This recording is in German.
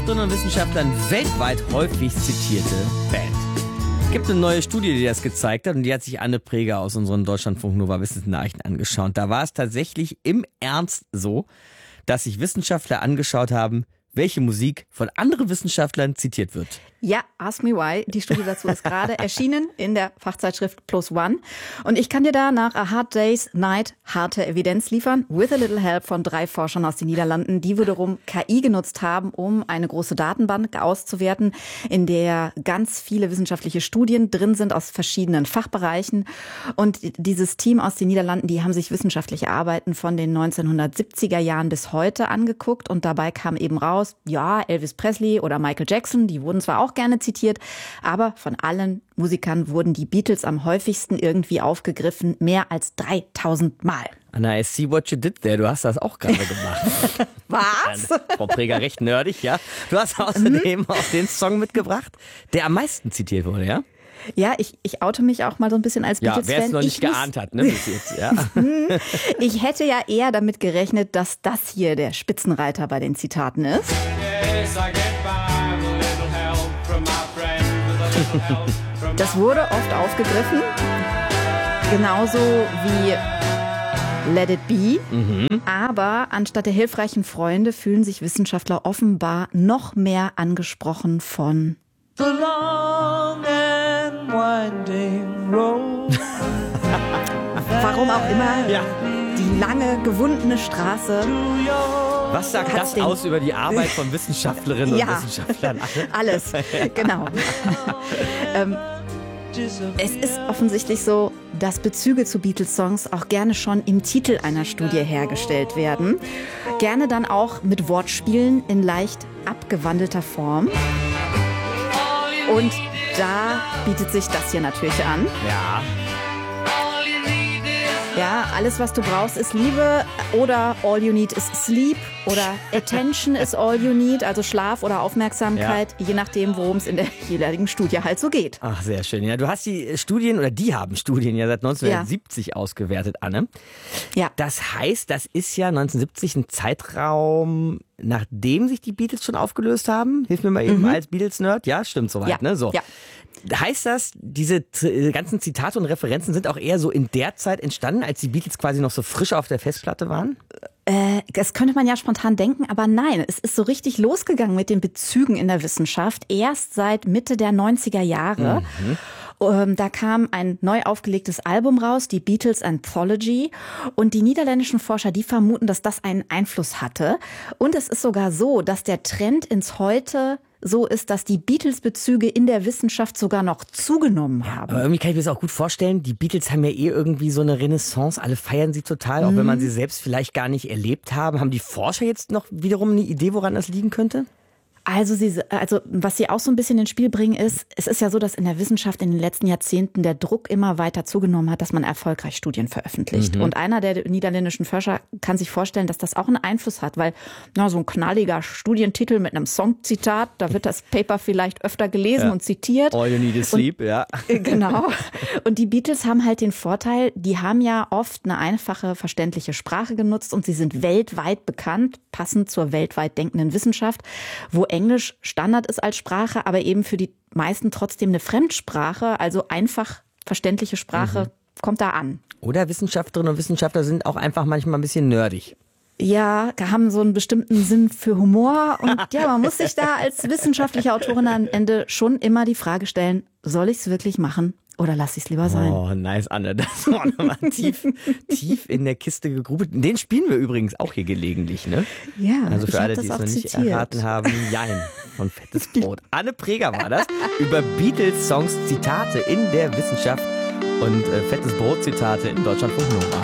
Und Wissenschaftlern weltweit häufig zitierte Band. Es gibt eine neue Studie, die das gezeigt hat, und die hat sich Anne Preger aus unseren Deutschlandfunk Nova Wissensnachrichten angeschaut. Da war es tatsächlich im Ernst so, dass sich Wissenschaftler angeschaut haben, welche Musik von anderen Wissenschaftlern zitiert wird. Ja, Ask Me Why. Die Studie dazu ist gerade erschienen in der Fachzeitschrift Plus One. Und ich kann dir da nach A Hard Day's Night harte Evidenz liefern, with a little help von 3 Forschern aus den Niederlanden, die wiederum KI genutzt haben, um eine große Datenbank auszuwerten, in der ganz viele wissenschaftliche Studien drin sind aus verschiedenen Fachbereichen. Und dieses Team aus den Niederlanden, die haben sich wissenschaftliche Arbeiten von den 1970er Jahren bis heute angeguckt. Und dabei kam eben raus, ja, Elvis Presley oder Michael Jackson, die wurden zwar auch gerne zitiert, aber von allen Musikern wurden die Beatles am häufigsten irgendwie aufgegriffen, mehr als 3000 Mal. Anna, I see what you did there. Du hast das auch gerade gemacht. Was? Frau Preger, recht nerdig, ja. Du hast außerdem auch den Song mitgebracht, der am meisten zitiert wurde, ja? Ja, ich oute mich auch mal so ein bisschen als Beatles-Fan. Ja, wer es noch nicht geahnt hat, ne, bis jetzt, ja. Ich hätte ja eher damit gerechnet, dass das hier der Spitzenreiter bei den Zitaten ist. Das wurde oft aufgegriffen, genauso wie Let It Be. Aber anstatt der hilfreichen Freunde fühlen sich Wissenschaftler offenbar noch mehr angesprochen von The long and winding road. Warum auch immer, Ja. die lange, gewundene Straße. Was sagt Hat's das aus über die Arbeit von Wissenschaftlerinnen und Wissenschaftlern? Alles, genau. Es ist offensichtlich so, dass Bezüge zu Beatles-Songs auch gerne schon im Titel einer Studie hergestellt werden. Gerne dann auch mit Wortspielen in leicht abgewandelter Form. Und da bietet sich das hier natürlich an. Ja. Ja, alles, was du brauchst, ist Liebe, oder all you need is sleep, oder attention is all you need, also Schlaf oder Aufmerksamkeit, je nachdem, worum es in der jeweiligen Studie halt so geht. Ach, sehr schön. Ja, du hast die Studien, oder die haben Studien ja seit 1970 ausgewertet, Anne. Ja. Das heißt, das ist ja 1970 ein Zeitraum, nachdem sich die Beatles schon aufgelöst haben. Hilf mir mal eben als Beatles-Nerd. Ja, stimmt soweit, Ja. ne? So. Ja. Heißt das, diese ganzen Zitate und Referenzen sind auch eher so in der Zeit entstanden, als die Beatles quasi noch so frisch auf der Festplatte waren? Das könnte man ja spontan denken, aber nein, es ist so richtig losgegangen mit den Bezügen in der Wissenschaft erst seit Mitte der 90er Jahre. Da kam ein neu aufgelegtes Album raus, die Beatles Anthology. Und die niederländischen Forscher, die vermuten, dass das einen Einfluss hatte. Und es ist sogar so, dass der Trend ins Heute so ist, dass die Beatles-Bezüge in der Wissenschaft sogar noch zugenommen haben. Aber irgendwie kann ich mir das auch gut vorstellen. Die Beatles haben ja irgendwie so eine Renaissance. Alle feiern sie total, auch wenn man sie selbst vielleicht gar nicht erlebt haben. Haben die Forscher jetzt noch wiederum eine Idee, woran das liegen könnte? Also was sie auch so ein bisschen ins Spiel bringen ist, es ist ja so, dass in der Wissenschaft in den letzten Jahrzehnten der Druck immer weiter zugenommen hat, dass man erfolgreich Studien veröffentlicht. Und einer der niederländischen Forscher kann sich vorstellen, dass das auch einen Einfluss hat, weil so ein knalliger Studientitel mit einem Songzitat, da wird das Paper vielleicht öfter gelesen und zitiert. All you need is sleep, ja. Genau. Und die Beatles haben halt den Vorteil, die haben ja oft eine einfache, verständliche Sprache genutzt und sie sind weltweit bekannt, passend zur weltweit denkenden Wissenschaft, wo Englisch Standard ist als Sprache, aber eben für die meisten trotzdem eine Fremdsprache, also einfach verständliche Sprache kommt da an. Oder Wissenschaftlerinnen und Wissenschaftler sind auch einfach manchmal ein bisschen nerdig. Ja, haben so einen bestimmten Sinn für Humor und ja, man muss sich da als wissenschaftliche Autorin am Ende schon immer die Frage stellen, soll ich es wirklich machen? Oder lass ich es lieber sein? Oh, nice, Anne. Das war nochmal tief in der Kiste gegrubelt. Den spielen wir übrigens auch hier gelegentlich, ne? Ja, also für alle, die es noch nicht zitiert. erraten haben, Jein von Fettes Brot. Anne Preger war das. Über Beatles-Songs, Zitate in der Wissenschaft und Fettes Brot-Zitate in Deutschlandfunk Nova.